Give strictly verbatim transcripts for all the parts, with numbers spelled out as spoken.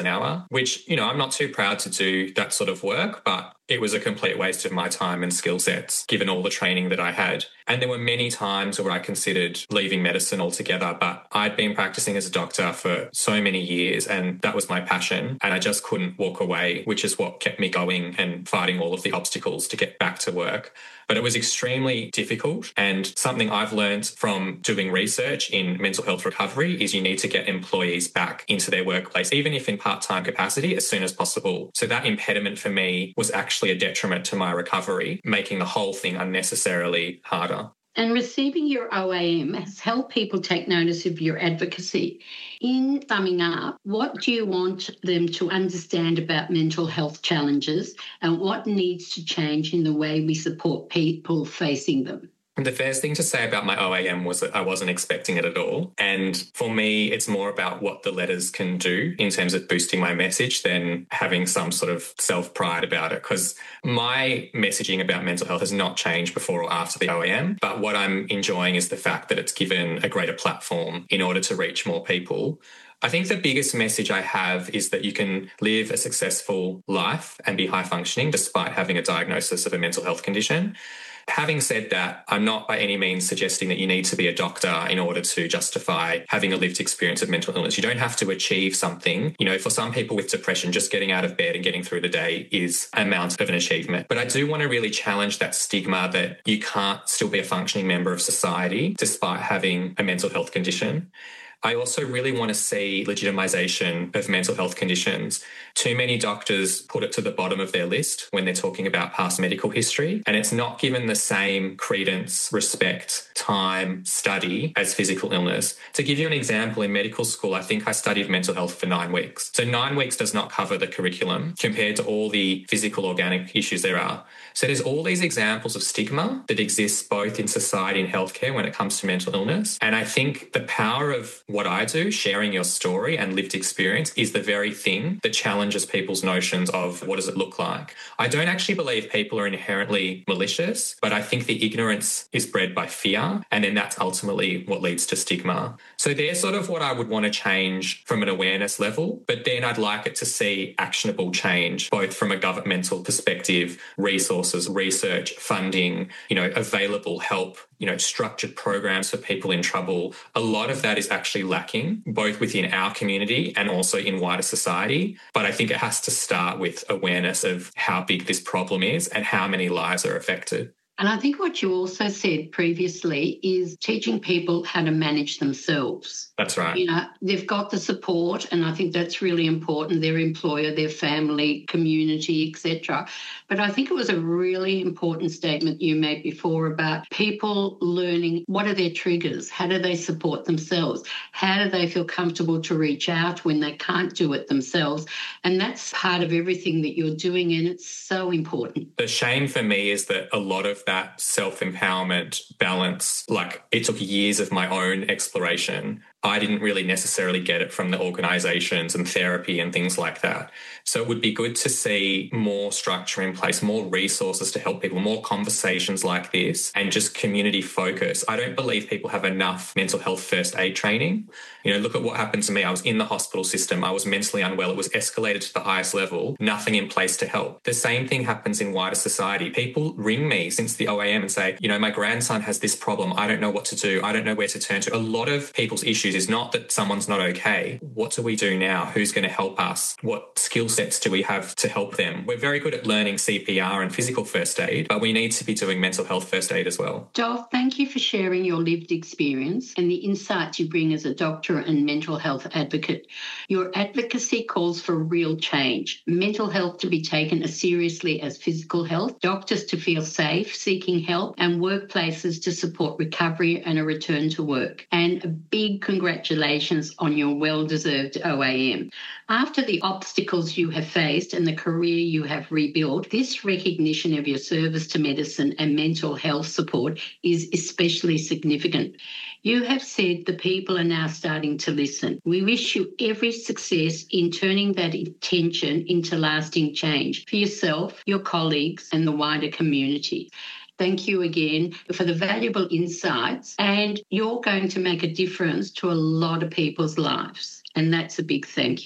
an hour, which, you know, I'm not too proud to do that sort of work, but it was a complete waste of my time and skill sets, given all the training that I had. And there were many times where I considered leaving medicine altogether, but I'd been practicing as a doctor for so many years and that was my passion. And I just couldn't walk away, which is what kept me going and fighting all of the obstacles to get back to work. But it was extremely difficult, and something I've learned from doing research in mental health recovery is you need to get employees back into their workplace, even if in part-time capacity, as soon as possible. So that impediment for me was actually a detriment to my recovery, making the whole thing unnecessarily harder. And receiving your O A M has helped people take notice of your advocacy. In summing up, what do you want them to understand about mental health challenges and what needs to change in the way we support people facing them? The first thing to say about my O A M was that I wasn't expecting it at all. And for me, it's more about what the letters can do in terms of boosting my message than having some sort of self-pride about it. Because my messaging about mental health has not changed before or after the O A M. But what I'm enjoying is the fact that it's given a greater platform in order to reach more people. I think the biggest message I have is that you can live a successful life and be high functioning despite having a diagnosis of a mental health condition. Having said that, I'm not by any means suggesting that you need to be a doctor in order to justify having a lived experience of mental illness. You don't have to achieve something. You know, for some people with depression, just getting out of bed and getting through the day is an amount of an achievement. But I do want to really challenge that stigma that you can't still be a functioning member of society despite having a mental health condition. I also really want to see legitimisation of mental health conditions. Too many doctors put it to the bottom of their list when they're talking about past medical history, and it's not given the same credence, respect, time, study as physical illness. To give you an example, in medical school, I think I studied mental health for nine weeks. So nine weeks does not cover the curriculum compared to all the physical organic issues there are. So there's all these examples of stigma that exists both in society and healthcare when it comes to mental illness. And I think the power of what I do, sharing your story and lived experience, is the very thing that challenges people's notions of what does it look like. I don't actually believe people are inherently malicious, but I think the ignorance is bred by fear, and then that's ultimately what leads to stigma. So they're sort of what I would want to change from an awareness level, but then I'd like it to see actionable change, both from a governmental perspective, resources, research, funding, you know, available help, you know, structured programs for people in trouble. A lot of that is actually lacking, both within our community and also in wider society. But I think it has to start with awareness of how big this problem is and how many lives are affected. And I think what you also said previously is teaching people how to manage themselves. That's right. You know, they've got the support, and I think that's really important, their employer, their family, community, et cetera. But I think it was a really important statement you made before about people learning what are their triggers, how do they support themselves, how do they feel comfortable to reach out when they can't do it themselves. And that's part of everything that you're doing, and it's so important. The shame for me is that a lot of that self-empowerment balance, like it took years of my own exploration. I didn't really necessarily get it from the organisations and therapy and things like that. So it would be good to see more structure in place, more resources to help people, more conversations like this, and just community focus. I don't believe people have enough mental health first aid training. You know, look at what happened to me. I was in the hospital system. I was mentally unwell. It was escalated to the highest level, nothing in place to help. The same thing happens in wider society. People ring me since the O A M and say, you know, my grandson has this problem. I don't know what to do. I don't know where to turn to. A lot of people's issues is not that someone's not okay. What do we do now? Who's going to help us? What skill sets do we have to help them? We're very good at learning C P R and physical first aid, but we need to be doing mental health first aid as well. Joel, thank you for sharing your lived experience and the insights you bring as a doctor and mental health advocate. Your advocacy calls for real change, mental health to be taken as seriously as physical health, doctors to feel safe seeking help, and workplaces to support recovery and a return to work. And a big congratulations on your well-deserved O A M. After the obstacles you have faced and the career you have rebuilt, this recognition of your service to medicine and mental health support is especially significant. You have said the people are now starting to listen. We wish you every success in turning that intention into lasting change for yourself, your colleagues, and the wider community. Thank you again for the valuable insights, and you're going to make a difference to a lot of people's lives, and that's a big thank you.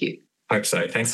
Hope so. Thanks